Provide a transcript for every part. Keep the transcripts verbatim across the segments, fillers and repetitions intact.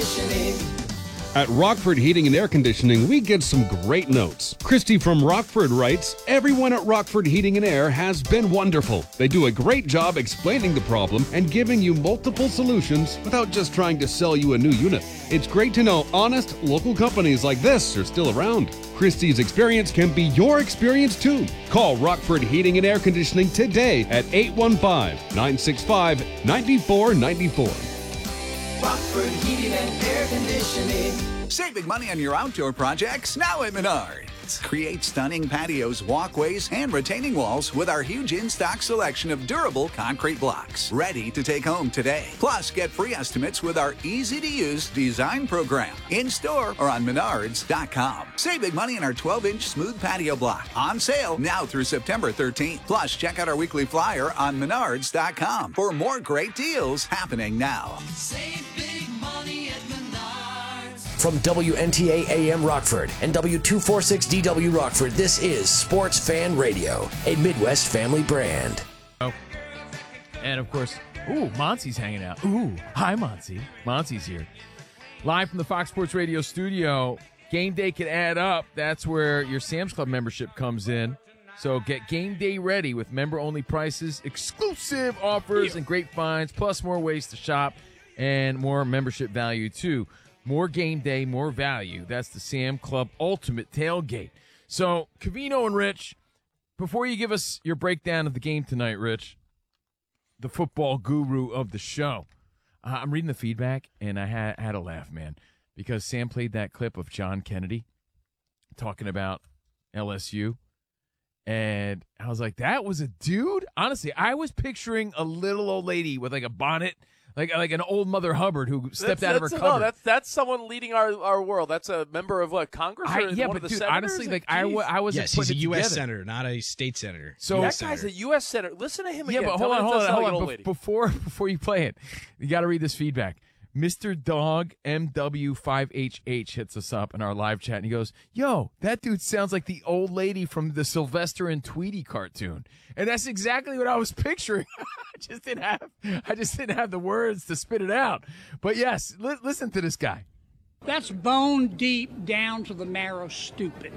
conditioning. At Rockford Heating and Air Conditioning, we get some great notes. Christy from Rockford writes, everyone at Rockford Heating and Air has been wonderful. They do a great job explaining the problem and giving you multiple solutions without just trying to sell you a new unit. It's great to know honest, local companies like this are still around. Christy's experience can be your experience too. Call Rockford Heating and Air Conditioning today at eight one five, nine six five, nine four nine four. Rockford Heating and Air Conditioning. Save big money on your outdoor projects now at Menards. Create stunning patios, walkways, and retaining walls with our huge in-stock selection of durable concrete blocks. Ready to take home today. Plus, get free estimates with our easy-to-use design program. In-store or on menards dot com. Save big money on our twelve-inch smooth patio block. On sale now through September thirteenth. Plus, check out our weekly flyer on menards dot com for more great deals happening now. Save big money at Menards. From W N T A A M Rockford and W two forty-six D W Rockford, this is Sports Fan Radio, a Midwest family brand. Oh, and of course, ooh, Monty's hanging out. Ooh, hi, Monty. Monty's here. Live from the Fox Sports Radio studio, game day can add up. That's where your Sam's Club membership comes in. So get game day ready with member-only prices, exclusive offers, and great finds, plus more ways to shop and more membership value, too. More game day, more value. That's the Sam Club Ultimate Tailgate. So, Covino and Rich, before you give us your breakdown of the game tonight, Rich, the football guru of the show, uh, I'm reading the feedback, and I had, had a laugh, man, because Sam played that clip of John Kennedy talking about L S U, and I was like, that was a dude? Honestly, I was picturing a little old lady with, like, a bonnet, Like like an old Mother Hubbard who stepped that's, out of her that's, cupboard. No, that's that's someone leading our, our world. That's a member of what, Congress? Or I, yeah, one but of the dude, senators? honestly, like I, w- I was yes, he's a U S senator, not a state senator. So that guy's a U S senator. Listen to him yeah, again. but Tell hold on, me hold that's on, not hold like an on. old Be- lady. before before you play it, you got to read this feedback. Mister Dog M W five H H hits us up in our live chat, and he goes, yo, that dude sounds like the old lady from the Sylvester and Tweety cartoon. And that's exactly what I was picturing. I just didn't have I just didn't have the words to spit it out. But yes, li- listen to this guy. That's bone deep down to the marrow stupid.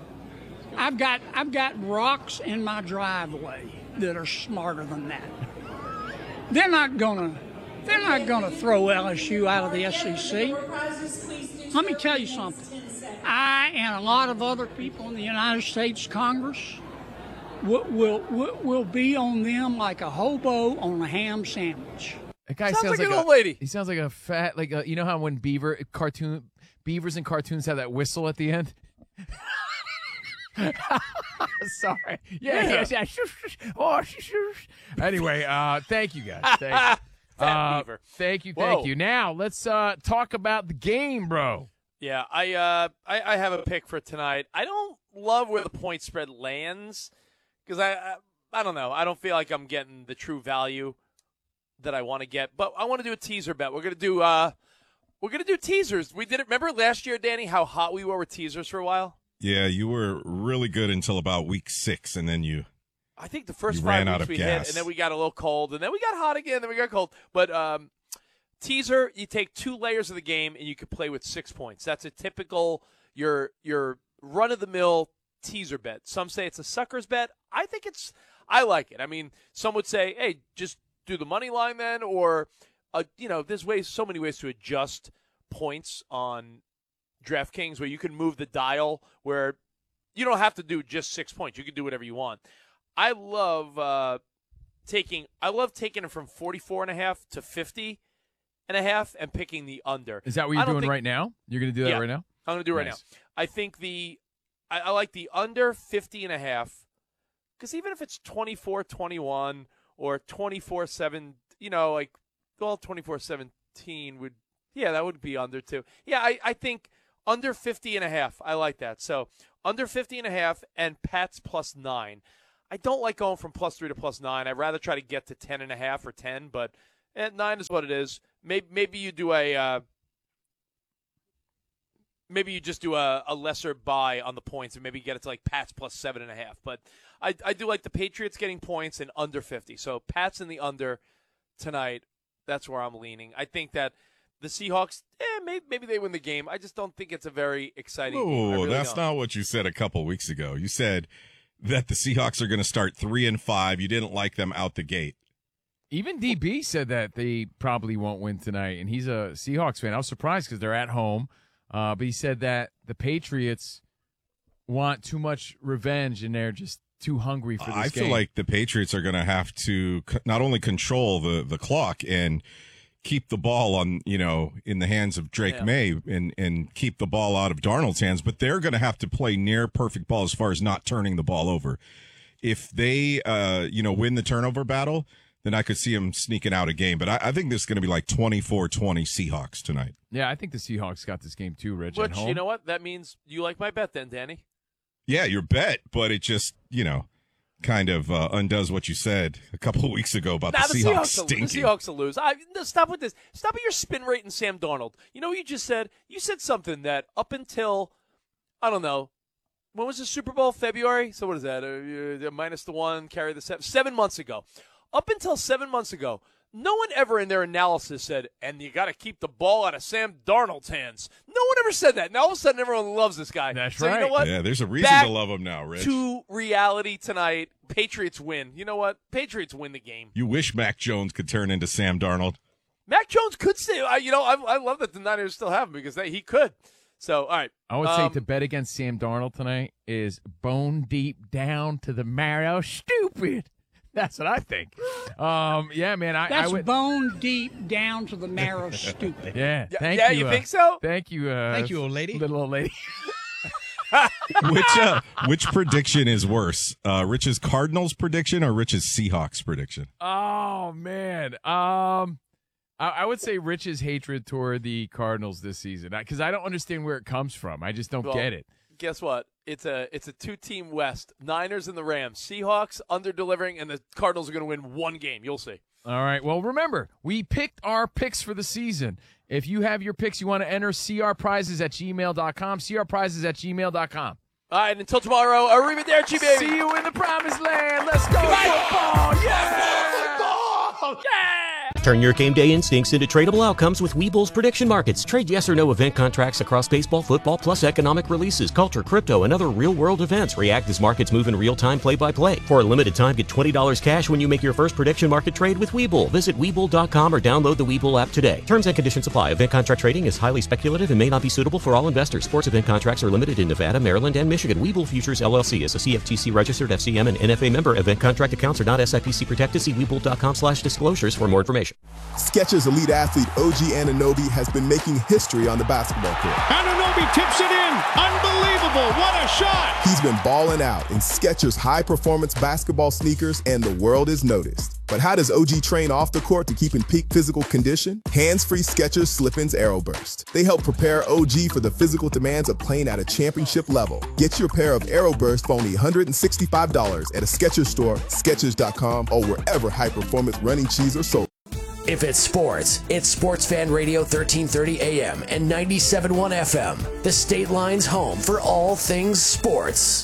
I've got I've got rocks in my driveway that are smarter than that. They're not gonna They're not going to throw L S U out of the S E C. Let me tell you something. I and a lot of other people in the United States Congress will, will, will, will be on them like a hobo on a ham sandwich. That guy sounds, sounds like, like an a, old lady. He sounds like a fat, like a, you know how when beaver cartoon beavers in cartoons have that whistle at the end. Sorry. Yeah, yeah. yeah. Oh, anyway, uh, thank you guys. Thank you. Uh, thank you, thank Whoa. you. Now let's uh, talk about the game, bro. Yeah, I, uh, I I have a pick for tonight. I don't love where the point spread lands because I, I I don't know. I don't feel like I'm getting the true value that I want to get. But I want to do a teaser bet. We're gonna do uh, we're gonna do teasers. We did it. Remember last year, Danny, how hot we were with teasers for a while. Yeah, you were really good until about week six, and then you. I think the first You five ran out weeks of we gas. hit, and then we got a little cold, and then we got hot again, then we got cold. But um, teaser, you take two layers of the game, and you can play with six points. That's a typical your your run of the mill teaser bet. Some say it's a sucker's bet. I think it's. I like it. I mean, some would say, hey, just do the money line then, or uh, you know, there's ways, so many ways to adjust points on DraftKings where you can move the dial where you don't have to do just six points. You can do whatever you want. I love uh, taking I love taking it from forty-four and a half to fifty and a half and picking the under. Is that what I you're don't doing think- right now? You're going to do that Yeah, right now? I'm going to do it right Nice. now. I think the I, I like the under fifty and a half because even if it's twenty-four twenty-one or twenty-four seven, you know, like, well, twenty-four seventeen would, yeah, that would be under too. Yeah, I, I think under fifty and a half. I like that. So under fifty and a half and Pats plus nine. I don't like going from plus three to plus nine. I'd rather try to get to ten and a half or ten, but eh, nine is what it is. Maybe, maybe you do a, uh, maybe you just do a, a lesser buy on the points and maybe get it to like Pats plus seven and a half. But I, I do like the Patriots getting points and under fifty. So Pats in the under tonight. That's where I'm leaning. I think that the Seahawks, eh, maybe, maybe they win the game. I just don't think it's a very exciting game. Oh, really that's don't. not what you said a couple weeks ago. You said that the Seahawks are going to start three and five. You didn't like them out the gate. Even D B said that they probably won't win tonight, and he's a Seahawks fan. I was surprised because they're at home, uh, but he said that the Patriots want too much revenge, and they're just too hungry for this I game. feel like the Patriots are going to have to c- not only control the, the clock and keep the ball on, you know, in the hands of Drake Yeah. May and, and keep the ball out of Darnold's hands, but they're going to have to play near perfect ball as far as not turning the ball over. If they, uh, you know, win the turnover battle, then I could see them sneaking out a game. But I, I think this is going to be like twenty-four twenty Seahawks tonight. Yeah, I think the Seahawks got this game too, Rich. at Which, home. you know what? That means you like my bet then, Danny. Yeah, your bet, but it just, you know, kind of uh, undoes what you said a couple of weeks ago about Nah, the the Seahawks, Seahawks, will, stinking. the Seahawks will lose. I, no, stop with this. Stop with your spin rate and Sam Darnold. You know what you just said? You said something that up until, I don't know, when was the Super Bowl? February? So what is that? Uh, uh, minus the one, carry the seven. Seven months ago. Up until seven months ago, no one ever in their analysis said, and you got to keep the ball out of Sam Darnold's hands. No one ever said that. Now all of a sudden everyone loves this guy. That's so right. You know what? Yeah, there's a reason Back to love him now, Rich. to reality tonight. Patriots win. You know what? Patriots win the game. You wish Mac Jones could turn into Sam Darnold. Mac Jones could stay. I, you know, I, I love that the Niners still have him because they, he could. So, all right. I would um, say to bet against Sam Darnold tonight is bone deep down to the marrow. Stupid. That's what I think. Um, yeah, man. I, That's I would. bone deep down to the marrow, stupid. Yeah. Yeah, Thank yeah, you. you uh, think so? Thank you. Uh, Thank you, old lady. Little old lady. Which uh, which prediction is worse, uh, Rich's Cardinals prediction or Rich's Seahawks prediction? Oh man. Um, I, I would say Rich's hatred toward the Cardinals this season because I don't understand where it comes from. I just don't Well, get it. Guess what? It's a it's a two team West. Niners and the Rams. Seahawks under delivering, and the Cardinals are going to win one game. You'll see. All right. Well, remember, we picked our picks for the season. If you have your picks, you want to enter C R prizes at gmail dot com. C R prizes at gmail dot com. All right. Until tomorrow. Arrivederci, baby. See you in the promised land. Let's go football. Yeah. Football. Yeah. Turn your game day instincts into tradable outcomes with Webull's prediction markets. Trade yes or no event contracts across baseball, football, plus economic releases, culture, crypto, and other real-world events. React as markets move in real time, play-by-play. For a limited time, get twenty dollars cash when you make your first prediction market trade with Webull. Visit Webull dot com or download the Webull app today. Terms and conditions apply. Event contract trading is highly speculative and may not be suitable for all investors. Sports event contracts are limited in Nevada, Maryland, and Michigan. Webull Futures, L L C is a C F T C registered F C M and N F A member. Event contract accounts are not S I P C protected. See Webull dot com slash disclosures for more information. Skechers elite athlete O G Anunoby has been making history on the basketball court. Anunoby tips it in. Unbelievable. What a shot. He's been balling out in Skechers high-performance basketball sneakers, and the world is noticed. But how does O G train off the court to keep in peak physical condition? Hands-free Skechers Slip-ins Aeroburst. They help prepare O G for the physical demands of playing at a championship level. Get your pair of Aeroburst for only one hundred sixty-five dollars at a Skechers store, Skechers dot com, or wherever high-performance running shoes are sold. If it's sports, it's Sports Fan Radio thirteen thirty A M and ninety-seven point one F M, the State Line's home for all things sports.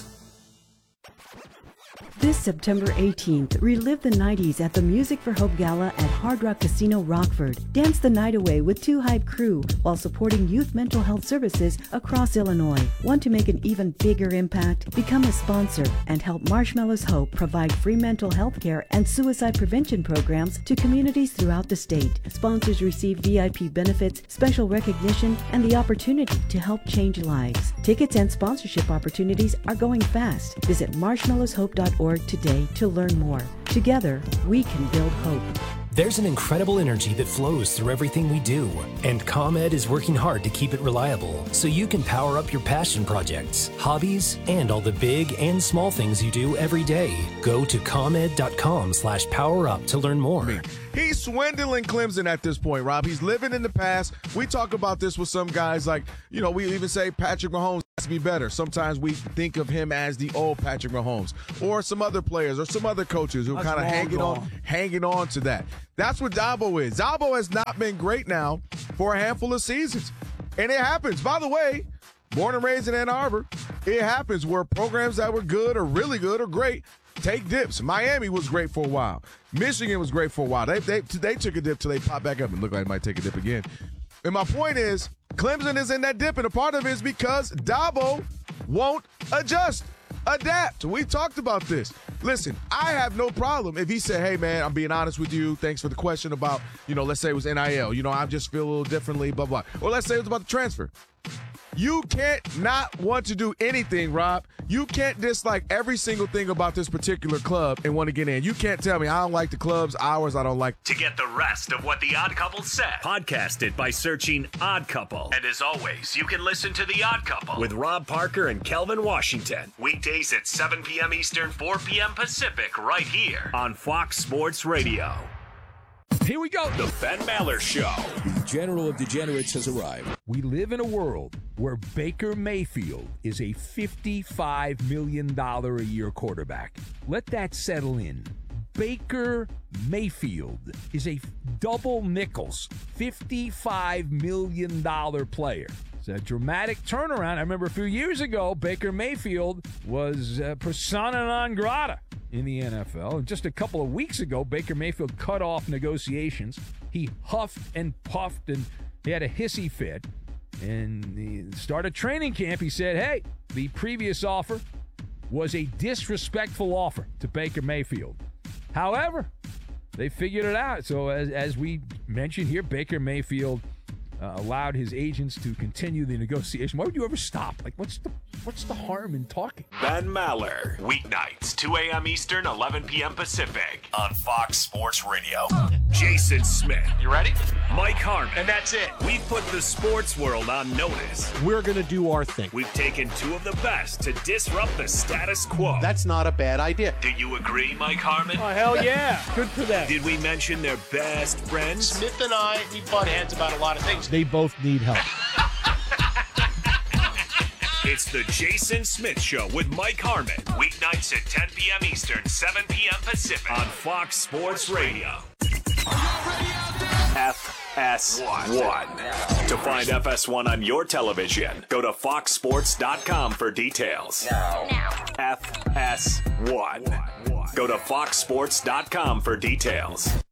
This September eighteenth, relive the nineties at the Music for Hope Gala at Hard Rock Casino Rockford. Dance the night away with Two Hype Crew while supporting youth mental health services across Illinois. Want to make an even bigger impact? Become a sponsor and help Marshmallows Hope provide free mental health care and suicide prevention programs to communities throughout the state. Sponsors receive V I P benefits, special recognition, and the opportunity to help change lives. Tickets and sponsorship opportunities are going fast. Visit marshmallows hope dot org today to learn more. Together, we can build hope. There's an incredible energy that flows through everything we do, and ComEd is working hard to keep it reliable so you can power up your passion projects, hobbies, and all the big and small things you do every day. Go to ComEd dot com slash power up to learn more. He's swindling Clemson at this point, Rob. He's living in the past. We talk about this with some guys like, you know, we even say Patrick Mahomes has to be better. Sometimes we think of him as the old Patrick Mahomes, or some other players or some other coaches who kind of hanging gone. on, hanging on to that. That's what Dabo is. Dabo has not been great now for a handful of seasons. And it happens. By the way, born and raised in Ann Arbor, it happens where programs that were good or really good or great take dips. Miami was great for a while. Michigan was great for a while. They they, they took a dip till they popped back up and look like they might take a dip again. And my point is, Clemson is in that dip, and a part of it is because Dabo won't adjust, adapt. We talked about this. Listen, I have no problem if he said, hey, man, I'm being honest with you. Thanks for the question about, you know, let's say it was N I L. You know, I just feel a little differently, blah, blah. Or let's say it was about the transfer. You can't not want to do anything, Rob. You can't dislike every single thing about this particular club and want to get in. You can't tell me I don't like the club's hours. I don't like. To get the rest of what The Odd Couple said, podcast it by searching Odd Couple. And as always, you can listen to The Odd Couple with Rob Parker and Kelvin Washington. Weekdays at seven p.m. Eastern, four p.m. Pacific, right here on Fox Sports Radio. Here we go. The Ben Maller Show. The General of Degenerates has arrived. We live in a world where Baker Mayfield is a fifty-five million dollars a year quarterback. Let that settle in. Baker Mayfield is a double nickels, fifty-five million dollars player. It's a dramatic turnaround. I remember a few years ago, Baker Mayfield was uh, persona non grata in the N F L. And just a couple of weeks ago, Baker Mayfield cut off negotiations. He huffed and puffed, and he had a hissy fit. And he started training camp. He said, hey, the previous offer was a disrespectful offer to Baker Mayfield. However, they figured it out. So as, as we mentioned here, Baker Mayfield Uh, allowed his agents to continue the negotiation. Why would you ever stop? Like, what's the what's the harm in talking? Ben Maller, weeknights, two a.m. Eastern, eleven p.m. Pacific, on Fox Sports Radio. Jason Smith. You ready? Mike Harmon. And that's it. We've put the sports world on notice. We're going to do our thing. We've taken two of the best to disrupt the status quo. That's not a bad idea. Do you agree, Mike Harmon? Oh, hell yeah. Good for them. Did we mention their best friends? Smith and I, we butt heads about a lot of things. They both need help. It's the Jason Smith Show with Mike Harmon. Weeknights at ten p.m. Eastern, seven p.m. Pacific on Fox Sports Radio. F S one. To find F S one on your television, go to fox sports dot com for details. Now. F S one. Go to fox sports dot com for details.